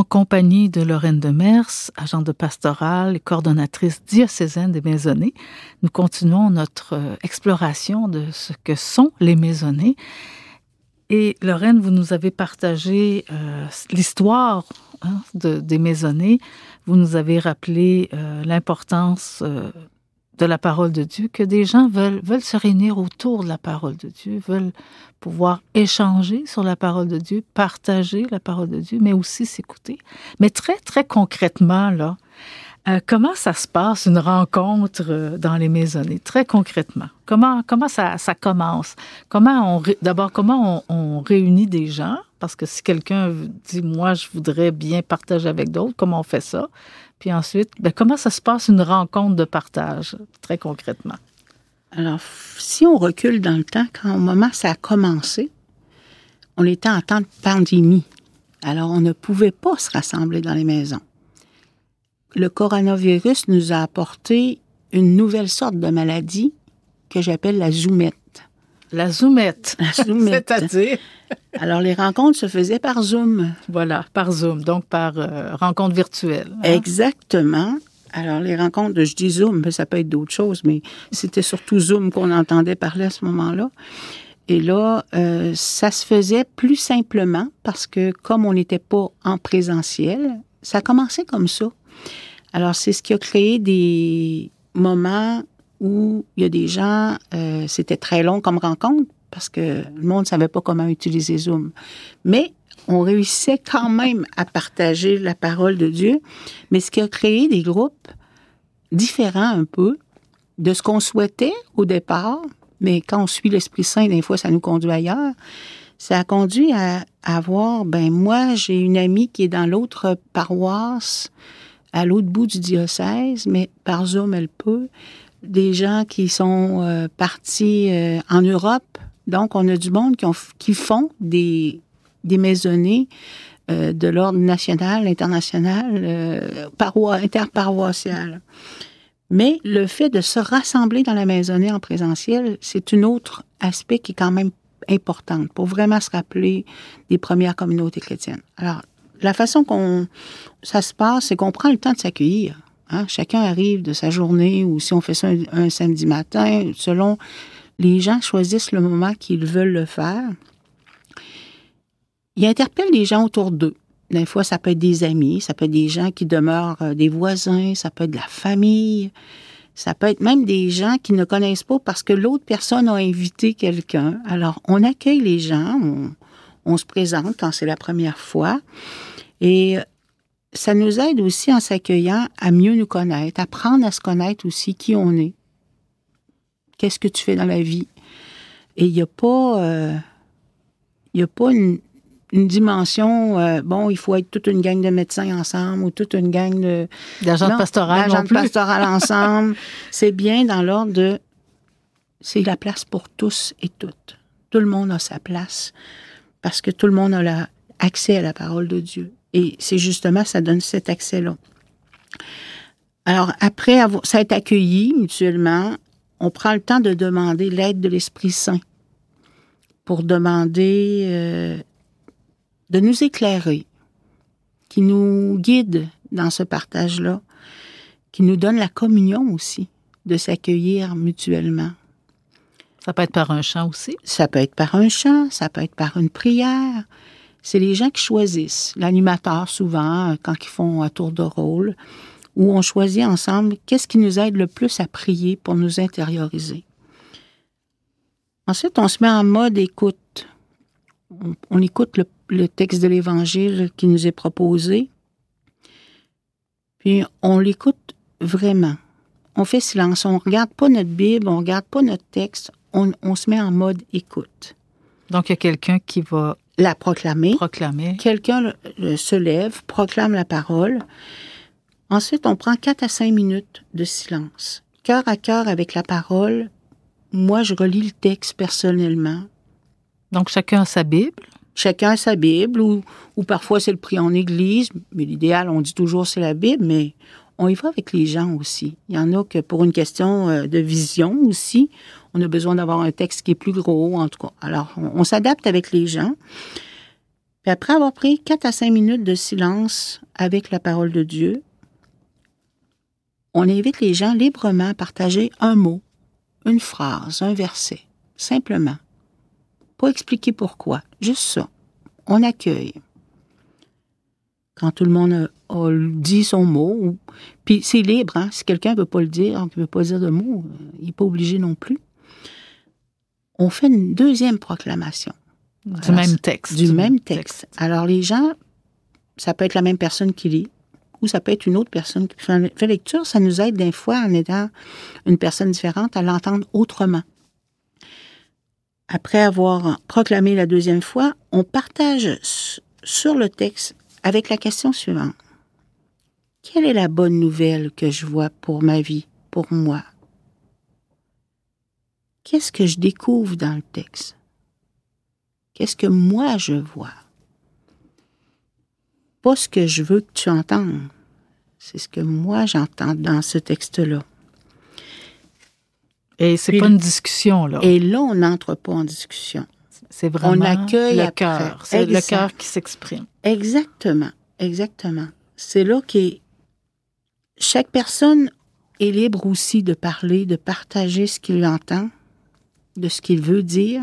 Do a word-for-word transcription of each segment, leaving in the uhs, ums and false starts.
en compagnie de Lorraine Demers, agente de pastorale et coordonnatrice diocésaine des maisonnées. Nous continuons notre exploration de ce que sont les maisonnées. Et Lorraine, vous nous avez partagé euh, l'histoire hein, de, des maisonnées. Vous nous avez rappelé euh, l'importance euh, de la parole de Dieu, que des gens veulent, veulent se réunir autour de la parole de Dieu, veulent pouvoir échanger sur la parole de Dieu, partager la parole de Dieu, mais aussi s'écouter. Mais très, très concrètement, là, euh, comment ça se passe, une rencontre euh, dans les maisonnées? Très concrètement. Comment, comment ça, ça commence? Comment on, d'abord, comment on, on réunit des gens? Parce que si quelqu'un dit, moi, je voudrais bien partager avec d'autres, comment on fait ça? Puis ensuite, bien, comment ça se passe une rencontre de partage, très concrètement? Alors, si on recule dans le temps, quand au moment ça a commencé, on était en temps de pandémie. Alors, on ne pouvait pas se rassembler dans les maisons. Le coronavirus nous a apporté une nouvelle sorte de maladie que j'appelle la zoomette. La zoomette, La zoomette. C'est-à-dire? Alors, les rencontres se faisaient par Zoom. Voilà, par Zoom, donc par euh, rencontre virtuelle. Hein? Exactement. Alors, les rencontres, je dis Zoom, mais ça peut être d'autres choses, mais c'était surtout Zoom qu'on entendait parler à ce moment-là. Et là, euh, ça se faisait plus simplement parce que comme on n'était pas en présentiel, ça a commencé comme ça. Alors, c'est ce qui a créé des moments où il y a des gens, euh, c'était très long comme rencontre parce que le monde ne savait pas comment utiliser Zoom. Mais on réussissait quand même à partager la parole de Dieu, mais ce qui a créé des groupes différents un peu de ce qu'on souhaitait au départ, mais quand on suit l'Esprit Saint, des fois, ça nous conduit ailleurs. Ça a conduit à, à voir, ben moi, j'ai une amie qui est dans l'autre paroisse, à l'autre bout du diocèse, mais par Zoom, elle peut. Des gens qui sont euh, partis euh, en Europe. Donc, on a du monde qui, ont, qui font des, des maisonnées euh, de l'ordre national, international, euh, paroi, interparoissial. Mais le fait de se rassembler dans la maisonnée en présentiel, c'est un autre aspect qui est quand même important pour vraiment se rappeler des premières communautés chrétiennes. Alors, la façon qu'on ça se passe, c'est qu'on prend le temps de s'accueillir. Hein? Chacun arrive de sa journée ou si on fait ça un, un samedi matin, selon les gens choisissent le moment qu'ils veulent le faire. Ils interpellent les gens autour d'eux. Des fois, ça peut être des amis, ça peut être des gens qui demeurent euh, des voisins, ça peut être de la famille, ça peut être même des gens qui ne connaissent pas parce que l'autre personne a invité quelqu'un. Alors, on accueille les gens, on, on se présente quand c'est la première fois et ça nous aide aussi en s'accueillant à mieux nous connaître, à apprendre à se connaître aussi qui on est. Qu'est-ce que tu fais dans la vie? Et il n'y a pas, euh, il y a pas une, une dimension, euh, bon, il faut être toute une gang de médecins ensemble ou toute une gang de... D'agents de pastorale non plus. D'agents de pastorale ensemble. C'est bien dans l'ordre de... C'est la place pour tous et toutes. Tout le monde a sa place parce que tout le monde a la, accès à la parole de Dieu. Et c'est justement, ça donne cet accès-là. Alors, après avoir, ça être accueilli mutuellement, on prend le temps de demander l'aide de l'Esprit Saint pour demander euh, de nous éclairer, qui nous guide dans ce partage-là, qui nous donne la communion aussi, de s'accueillir mutuellement. Ça peut être par un chant aussi? Ça peut être par un chant, ça peut être par une prière. C'est les gens qui choisissent. L'animateur, souvent, quand ils font un tour de rôle, où on choisit ensemble qu'est-ce qui nous aide le plus à prier pour nous intérioriser. Ensuite, on se met en mode écoute. On, on écoute le, le texte de l'Évangile qui nous est proposé, puis on l'écoute vraiment. On fait silence, on ne regarde pas notre Bible, on ne regarde pas notre texte, on, on se met en mode écoute. Donc, il y a quelqu'un qui va la proclamer. proclamer. Quelqu'un le, le, se lève, proclame la parole. Ensuite, on prend quatre à cinq minutes de silence. Cœur à cœur avec la parole, moi, je relis le texte personnellement. Donc, chacun a sa Bible? Chacun a sa Bible, ou, ou parfois c'est le prix en église, mais l'idéal, on dit toujours c'est la Bible, mais on y va avec les gens aussi. Il y en a que pour une question de vision aussi, on a besoin d'avoir un texte qui est plus gros, en tout cas. Alors, on, on s'adapte avec les gens. Puis après avoir pris quatre à cinq minutes de silence avec la parole de Dieu, on invite les gens librement à partager un mot, une phrase, un verset, simplement. Pas expliquer pourquoi, juste ça. On accueille. Quand tout le monde a, a dit son mot, ou, puis c'est libre, hein? Si quelqu'un ne veut pas le dire, qui ne veut pas dire de mot, il n'est pas obligé non plus. On fait une deuxième proclamation. Du Alors, même texte. Du, du même texte. texte. Alors les gens, ça peut être la même personne qui lit, ou ça peut être une autre personne qui fait, fait lecture. Ça nous aide des fois, en étant une personne différente, à l'entendre autrement. Après avoir proclamé la deuxième fois, on partage sur le texte avec la question suivante. Quelle est la bonne nouvelle que je vois pour ma vie, pour moi? Qu'est-ce que je découvre dans le texte? Qu'est-ce que moi je vois? Pas ce que je veux que tu entendes, c'est ce que moi j'entends dans ce texte-là. Et c'est Puis, pas une discussion, là. Et là, on n'entre pas en discussion. C'est vraiment on accueille le cœur. C'est le cœur qui s'exprime. Exactement, exactement. C'est là que chaque personne est libre aussi de parler, de partager ce qu'il entend, de ce qu'il veut dire.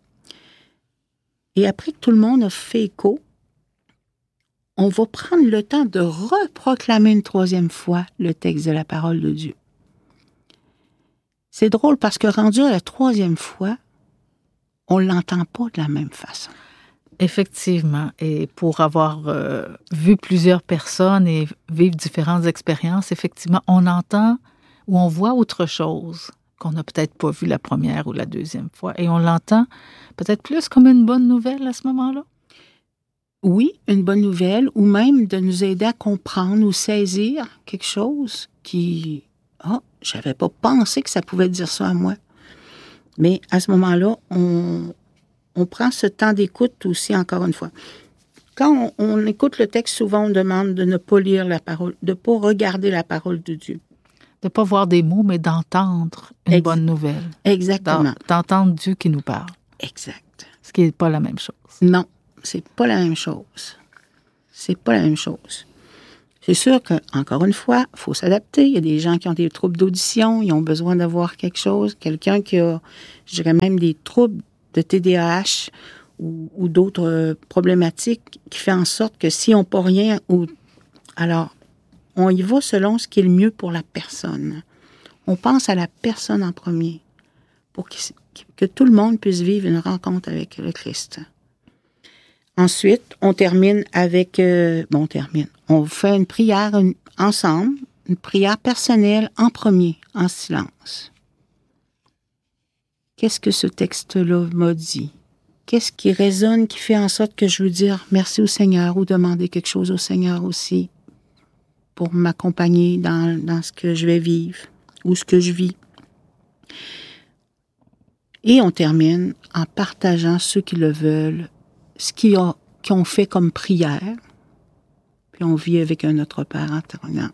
Et après que tout le monde a fait écho, on va prendre le temps de reproclamer une troisième fois le texte de la parole de Dieu. C'est drôle parce que rendu à la troisième fois, on ne l'entend pas de la même façon. Effectivement. Et pour avoir euh, vu plusieurs personnes et vivre différentes expériences, effectivement, on entend ou on voit autre chose qu'on n'a peut-être pas vu la première ou la deuxième fois. Et on l'entend peut-être plus comme une bonne nouvelle à ce moment-là? Oui, une bonne nouvelle, ou même de nous aider à comprendre ou saisir quelque chose qui... Ah, oh, j'avais pas pensé que ça pouvait dire ça à moi. Mais à ce moment-là, on, on prend ce temps d'écoute aussi, encore une fois. Quand on, on écoute le texte, souvent on demande de ne pas lire la parole, de ne pas regarder la parole de Dieu. De ne pas voir des mots, mais d'entendre une Ex- bonne nouvelle. Exactement. D'entendre Dieu qui nous parle. Exact. Ce qui n'est pas la même chose. Non, c'est pas la même chose. C'est pas la même chose. C'est sûr que, encore une fois, il faut s'adapter. Il y a des gens qui ont des troubles d'audition, ils ont besoin d'avoir quelque chose. Quelqu'un qui a, je dirais même, des troubles de T D A H ou, ou d'autres euh, problématiques qui fait en sorte que s'ils n'ont pas rien, ou alors, on y va selon ce qui est le mieux pour la personne. On pense à la personne en premier pour que, que tout le monde puisse vivre une rencontre avec le Christ. Ensuite, on termine avec... Euh, bon, on termine. On fait une prière une, ensemble, une prière personnelle en premier, en silence. Qu'est-ce que ce texte-là m'a dit? Qu'est-ce qui résonne, qui fait en sorte que je veux dire merci au Seigneur ou demander quelque chose au Seigneur aussi pour m'accompagner dans, dans ce que je vais vivre ou ce que je vis? Et on termine en partageant ceux qui le veulent, ce qu'ils ont, qu'ils ont fait comme prière, puis on vit avec un Notre Père en terminant.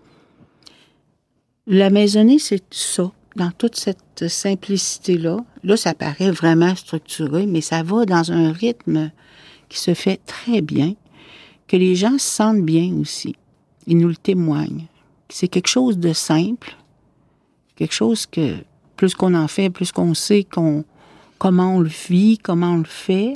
La maisonnée, c'est ça, dans toute cette simplicité-là. Là, ça paraît vraiment structuré, mais ça va dans un rythme qui se fait très bien, que les gens se sentent bien aussi. Ils nous le témoignent. C'est quelque chose de simple, quelque chose que, plus qu'on en fait, plus qu'on sait qu'on, comment on le vit, comment on le fait,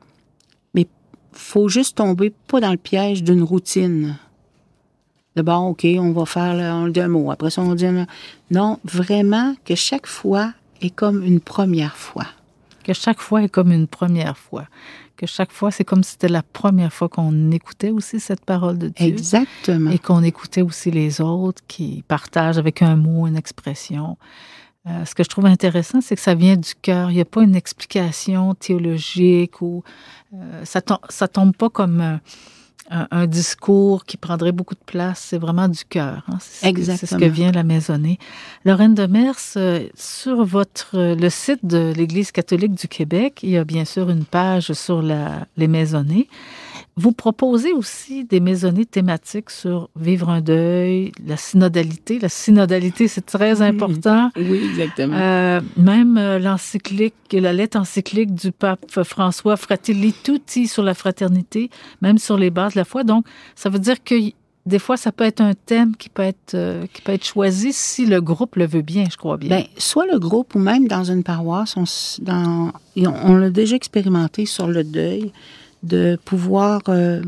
faut juste tomber pas dans le piège d'une routine. D'abord, OK, on va faire le, on dit un mot. Après ça, on dit un... Non, vraiment que chaque fois est comme une première fois. Que chaque fois est comme une première fois. Que chaque fois, c'est comme si c'était la première fois qu'on écoutait aussi cette parole de Dieu. Exactement. Et qu'on écoutait aussi les autres qui partagent avec un mot, une expression. Euh, ce que je trouve intéressant, c'est que ça vient du cœur. Il n'y a pas une explication théologique ou euh, ça, tom- ça tombe pas comme un, un, un discours qui prendrait beaucoup de place. C'est vraiment du cœur. Hein? C'est, Exactement. C'est ce que vient la maisonnée. Lorraine Demers, euh, sur votre le site de l'Église catholique du Québec, il y a bien sûr une page sur la, les maisonnées. vous proposez aussi des maisonnées thématiques sur vivre un deuil, la synodalité. La synodalité, c'est très important. Oui, exactement. Euh, même euh, l'encyclique, la lettre encyclique du pape François, Fratelli Tutti, sur la fraternité, même sur les bases de la foi. Donc, ça veut dire que des fois, ça peut être un thème qui peut être, euh, qui peut être choisi si le groupe le veut bien, je crois bien. Bien, soit le groupe ou même dans une paroisse, on, dans, on, on l'a déjà expérimenté sur le deuil, de pouvoir euh,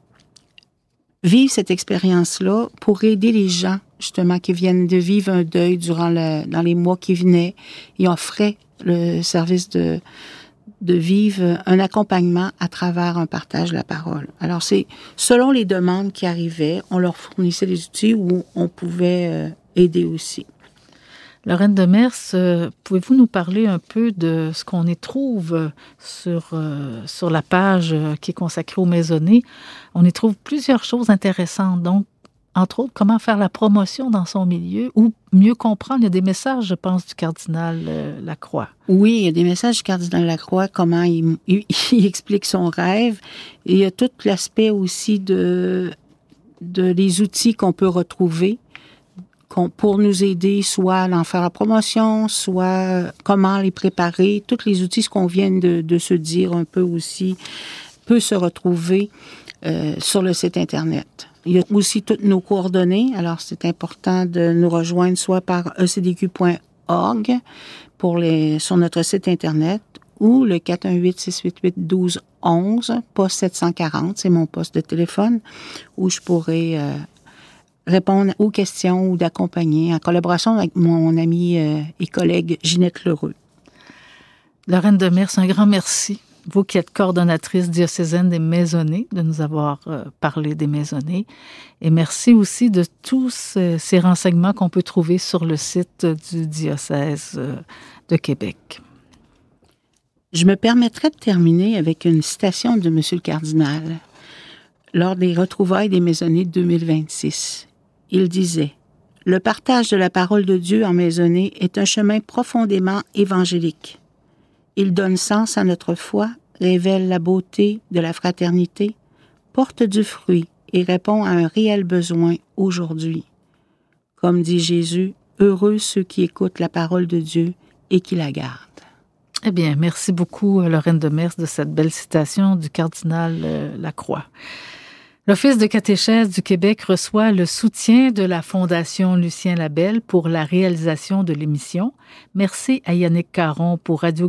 vivre cette expérience-là pour aider les gens, justement, qui viennent de vivre un deuil durant le, dans les mois qui venaient. Ils offraient le service de, de vivre un accompagnement à travers un partage de la parole. Alors, c'est selon les demandes qui arrivaient, on leur fournissait des outils où on pouvait euh, aider aussi. Lorraine Demers, euh, pouvez-vous nous parler un peu de ce qu'on y trouve sur, euh, sur la page qui est consacrée aux maisonnées? On y trouve plusieurs choses intéressantes. Donc, entre autres, comment faire la promotion dans son milieu ou mieux comprendre. Il y a des messages, je pense, du cardinal euh, Lacroix. Oui, il y a des messages du cardinal Lacroix, comment il, il, il explique son rêve. Et il y a tout l'aspect aussi de, de les outils qu'on peut retrouver pour nous aider, soit à en faire la promotion, soit comment les préparer. Tous les outils, ce qu'on vient de, de se dire un peu aussi, peut se retrouver euh, sur le site Internet. Il y a aussi toutes nos coordonnées. Alors, c'est important de nous rejoindre soit par e c d q point org pour les, sur notre site Internet ou le quatre un huit, six huit huit, un deux un un, poste sept cent quarante, c'est mon poste de téléphone, où je pourrais euh, répondre aux questions ou d'accompagner en collaboration avec mon amie euh, et collègue Ginette Lheureux. Lorraine Demers, un grand merci. Vous qui êtes coordonnatrice diocésaine des maisonnées, de nous avoir euh, parlé des maisonnées. Et merci aussi de tous ces, ces renseignements qu'on peut trouver sur le site du diocèse euh, de Québec. Je me permettrai de terminer avec une citation de M. le cardinal lors des retrouvailles des maisonnées de deux mille vingt-six. Il disait « Le partage de la parole de Dieu en maisonnée est un chemin profondément évangélique. Il donne sens à notre foi, révèle la beauté de la fraternité, porte du fruit et répond à un réel besoin aujourd'hui. Comme dit Jésus, heureux ceux qui écoutent la parole de Dieu et qui la gardent. » Eh bien, merci beaucoup, Lorraine Demers, de cette belle citation du cardinal euh, Lacroix. L'Office de catéchèse du Québec reçoit le soutien de la Fondation Lucien Labelle pour la réalisation de l'émission. Merci à Yannick Caron pour Radio